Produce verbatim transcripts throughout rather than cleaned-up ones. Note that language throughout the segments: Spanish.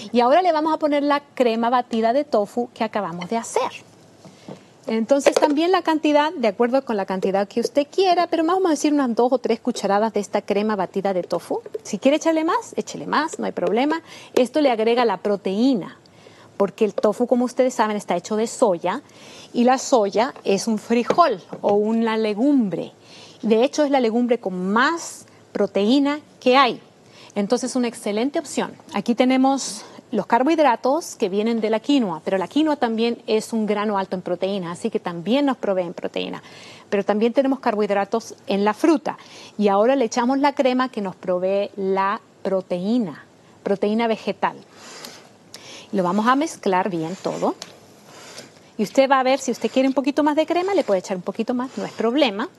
Y ahora le vamos a poner la crema batida de tofu que acabamos de hacer. Entonces también la cantidad, de acuerdo con la cantidad que usted quiera, pero vamos a decir unas dos o tres cucharadas de esta crema batida de tofu. Si quiere echarle más, échele más, no hay problema. Esto le agrega la proteína, porque el tofu, como ustedes saben, está hecho de soya y la soya es un frijol o una legumbre. De hecho, es la legumbre con más proteína que hay. Entonces, es una excelente opción. Aquí tenemos los carbohidratos que vienen de la quinoa, pero la quinoa también es un grano alto en proteína, así que también nos proveen proteína. Pero también tenemos carbohidratos en la fruta. Y ahora le echamos la crema que nos provee la proteína, proteína vegetal. Lo vamos a mezclar bien todo. Y usted va a ver, si usted quiere un poquito más de crema, le puede echar un poquito más, no es problema.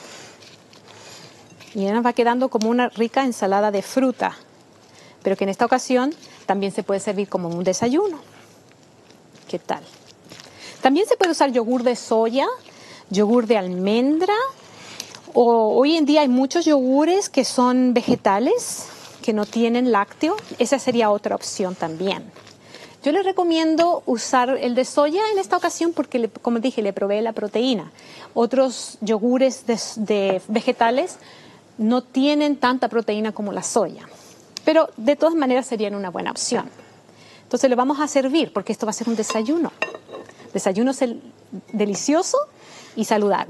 Y ya nos va quedando como una rica ensalada de fruta, pero que en esta ocasión también se puede servir como un desayuno. ¿Qué tal? También se puede usar yogur de soya, yogur de almendra, o hoy en día hay muchos yogures que son vegetales, que no tienen lácteo. Esa sería otra opción también. Yo les recomiendo usar el de soya en esta ocasión porque, le, como dije, le provee la proteína. Otros yogures de, de vegetales no tienen tanta proteína como la soya, pero de todas maneras serían una buena opción. Entonces lo vamos a servir porque esto va a ser un desayuno. Desayuno delicioso y saludable.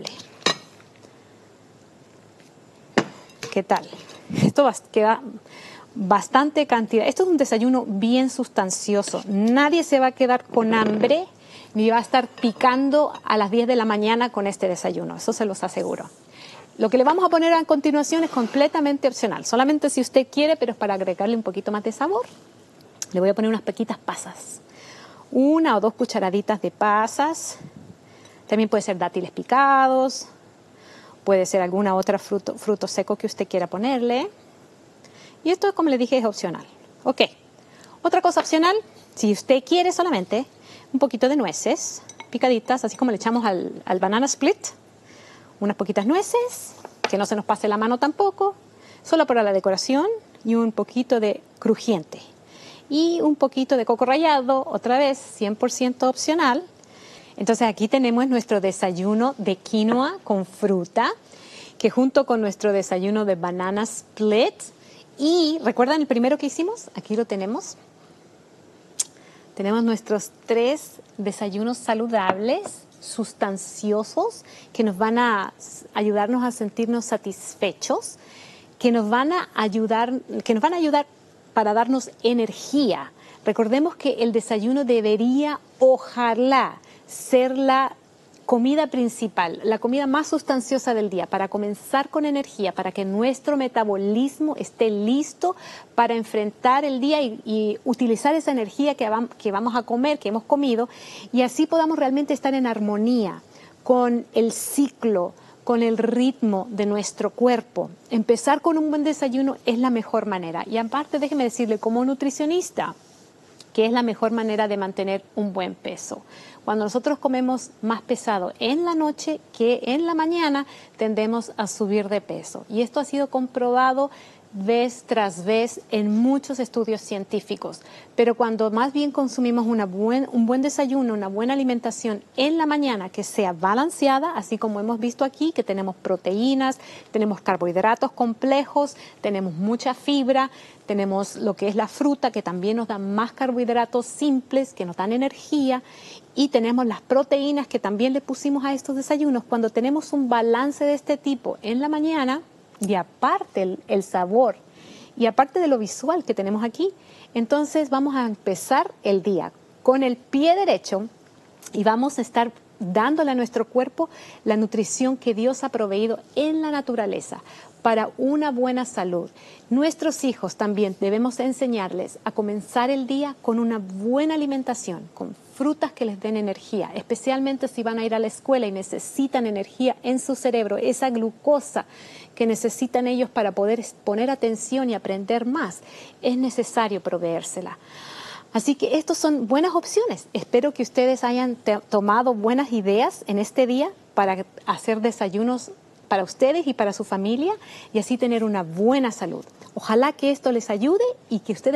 ¿Qué tal? Esto va, queda bastante cantidad. Esto es un desayuno bien sustancioso. Nadie se va a quedar con hambre ni va a estar picando a las diez de la mañana con este desayuno. Eso se los aseguro. Lo que le vamos a poner a continuación es completamente opcional. Solamente si usted quiere, pero es para agregarle un poquito más de sabor. Le voy a poner unas pequitas pasas. Una o dos cucharaditas de pasas. También puede ser dátiles picados. Puede ser alguna otra fruto, fruto seco que usted quiera ponerle. Y esto, como le dije, es opcional. Ok. Otra cosa opcional, si usted quiere solamente un poquito de nueces picaditas, así como le echamos al, al banana split. Unas poquitas nueces, que no se nos pase la mano tampoco, solo para la decoración, y un poquito de crujiente. Y un poquito de coco rallado, otra vez, cien por ciento opcional. Entonces aquí tenemos nuestro desayuno de quinoa con fruta, que junto con nuestro desayuno de banana split. Y, ¿recuerdan el primero que hicimos? Aquí lo tenemos. Tenemos nuestros tres desayunos saludables, sustanciosos, que nos van a ayudarnos a sentirnos satisfechos, que nos van a ayudar, que nos van a ayudar para darnos energía. Recordemos que el desayuno debería, ojalá, ser la comida principal, la comida más sustanciosa del día, para comenzar con energía, para que nuestro metabolismo esté listo para enfrentar el día y, y utilizar esa energía que, vam, que vamos a comer, que hemos comido, y así podamos realmente estar en armonía con el ciclo, con el ritmo de nuestro cuerpo. Empezar con un buen desayuno es la mejor manera. Y aparte, déjeme decirle, como nutricionista, que es la mejor manera de mantener un buen peso. Cuando nosotros comemos más pesado en la noche que en la mañana, tendemos a subir de peso. Y esto ha sido comprobado vez tras vez en muchos estudios científicos. Pero cuando más bien consumimos una buen, un buen desayuno, una buena alimentación en la mañana que sea balanceada, así como hemos visto aquí, que tenemos proteínas, tenemos carbohidratos complejos, tenemos mucha fibra, tenemos lo que es la fruta, que también nos da más carbohidratos simples, que nos dan energía, y tenemos las proteínas que también le pusimos a estos desayunos. Cuando tenemos un balance de este tipo en la mañana, y aparte el, el sabor, y aparte de lo visual que tenemos aquí, entonces vamos a empezar el día con el pie derecho y vamos a estar dándole a nuestro cuerpo la nutrición que Dios ha proveído en la naturaleza para una buena salud. Nuestros hijos también debemos enseñarles a comenzar el día con una buena alimentación, con frutas que les den energía, especialmente si van a ir a la escuela y necesitan energía en su cerebro, esa glucosa que necesitan ellos para poder poner atención y aprender más, es necesario proveérsela. Así que estas son buenas opciones. Espero que ustedes hayan tomado buenas ideas en este día para hacer desayunos para ustedes y para su familia y así tener una buena salud. Ojalá que esto les ayude y que ustedes